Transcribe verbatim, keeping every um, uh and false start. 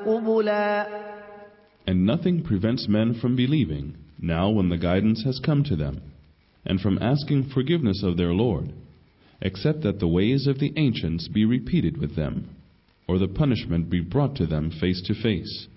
قبلا. And nothing prevents men from believing, now when the guidance has come to them, and from asking forgiveness of their Lord, except that the ways of the ancients be repeated with them, or the punishment be brought to them face to face.